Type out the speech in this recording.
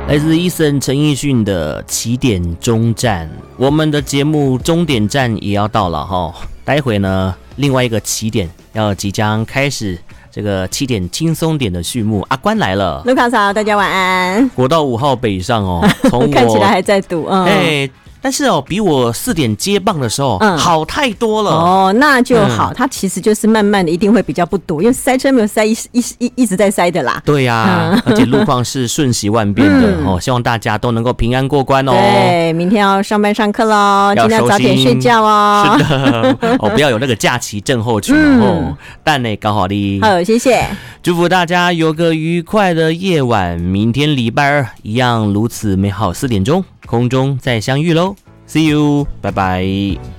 来自Eason陈奕迅的起点终站，我们的节目终点站也要到了哈。待会呢，另外一个起点要即将开始，这个起点轻松点的序幕。阿关来了， 卢卡嫂，大家晚安。 国道5号北上哦，从我看起来还在堵， 但是哦，比我4点接棒的时候，好太多了哦，那就好。它其实就是慢慢的，一定会比较不堵，因为塞车没有塞一直在塞的啦。 对呀，而且路况是瞬息万变的哦，希望大家都能够平安过关哦。 对，明天要上班上课喽，今天要早点睡觉哦。 是的，哦，不要有那个假期症候群哦。但呢，搞好的。 好，谢谢。 祝福大家有个愉快的夜晚，明天礼拜2一样如此美好，4点钟空中再相遇喽。See you， 拜拜。